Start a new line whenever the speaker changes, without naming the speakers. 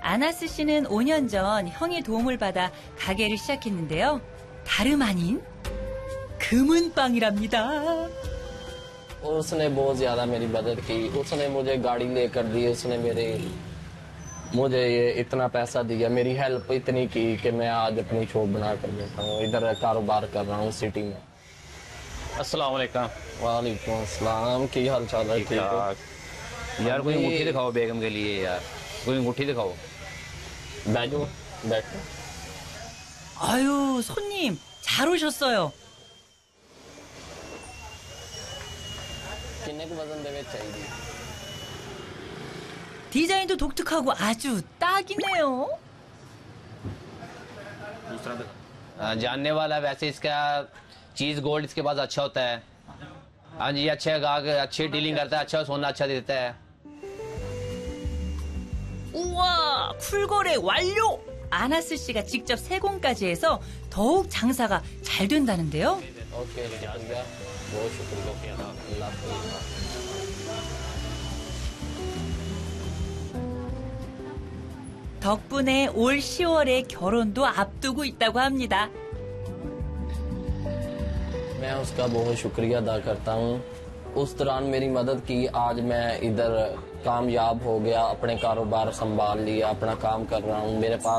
아나스 씨는 5년 전 형의 도움을 받아 가게를 시작했는데요. 다름 아닌 금은빵이랍니다.
उसने बहुत ज्यादा मेरी मदद की। उसने मुझे गाड़ी लेकर दी। उसने मुझे ये इतना पैसा दिया। मेरी हेल्प इतनी की कि मैं आज अपनी शॉप बना कर बैठा हूँ, इधर कारोबार कर रहा हूँ सिटी में।
अस्सलाम वालेकुम।
वालेकुम अस्सलाम। की हाल चाल है? ठीक है
यार, कोई अंगूठी दिखाओ बेगम के लिए यार, कोई अंगूठी दिखाओ।
बैठो बैठो।
아유, 손님 잘 오셨어요.
किन्ने को वजन देवे चाहिए?
디자인도 독특하고 아주 딱이네요.
जानने वाला वैसे इसका चीज गोल्ड इसके पास अच्छा होता है। हाँ जी, अच्छे गाहक अच्छी डीलिंग करता है, अच्छा सोना अच्छा देता है।
우와, 쿨거래 완료! 아나스 씨가 직접 세공까지 해서 더욱 장사가 잘 된다는데요.
ओके शुक्रिया, बहुत शुक्रिया। अल्लाह हाफ़िज़।
덕분에 올 10월에 결혼도 앞두고 있다고 합니다.
मैं उसका बहुत शुक्रिया अदा करता हूँ। उस दौरान मेरी मदद की। आज मैं इधर कामयाब हो गया, अपने कारोबार संभाल लिया, अपना काम कर रहा हूँ। मेरे पास